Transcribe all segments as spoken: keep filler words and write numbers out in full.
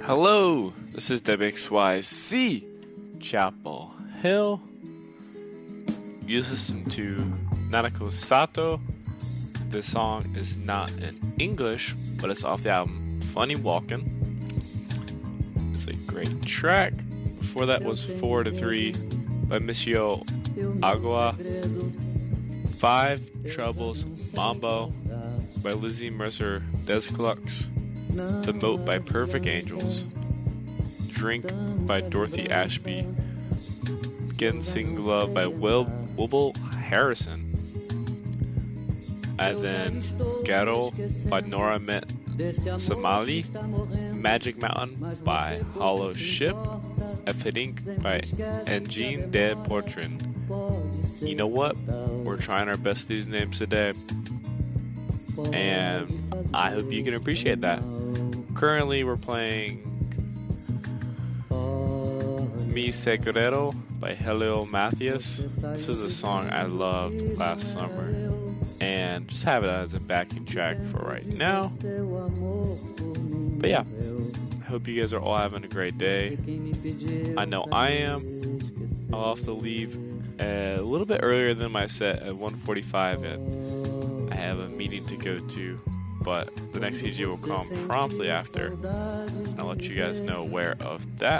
Hello, this is W X Y C Chapel Hill. You listen to Nanako Sato. This song is not in English, but it's off the album Funny Walkin'. It's a great track. Before that was four to three by Missio Agua. Five Troubles Mambo by Lizzie Mercer Desclux. The Moat by Perfect Angels. Drink by Dorothy Ashby. Getting Sing Love by Will Wibble Harrison. And then Ghetto by Nora Met Somali. Magic Mountain by Hollow Ship. Efedink by Engine de Portrin. You know what? We're trying our best with these names today. And I hope you can appreciate that. Currently, we're playing Mi Secreto by Helio Mathias. This is a song I loved last summer, and just have it as a backing track for right now. But yeah, I hope you guys are all having a great day. I know I am. I'll have to leave a little bit earlier than my set at one forty-five, and I have a meeting to go to. But the next C G will come promptly after. I'll let you guys know where of that.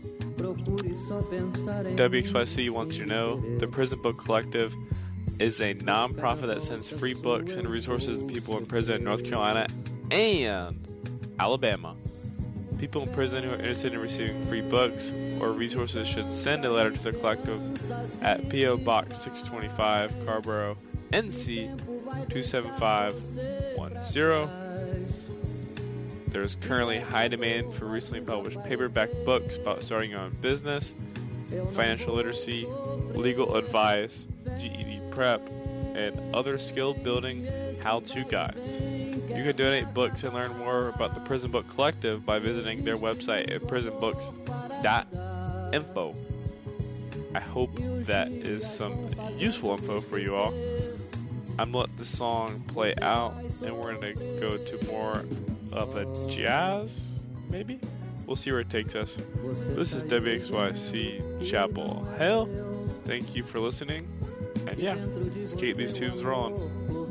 W X Y C wants you to know the Prison Book Collective is a non-profit that sends free books and resources to people in prison in North Carolina and Alabama. People in prison who are interested in receiving free books or resources should send a letter to the collective at P O Box six twenty-five, Carborough, N C two seven five one zero. There is currently high demand for recently published paperback books about starting your own business, financial literacy, legal advice, G E D prep, and other skill building how-to guides. You can donate books and learn more about the Prison Book Collective by visiting their website at prison books dot info. I hope that is some useful info for you all. I'm gonna let the song play out, and we're gonna go to more of a jazz, maybe? We'll see where it takes us. This is W X Y C Chapel Hill. Thank you for listening, and yeah, let's keep these tunes rolling.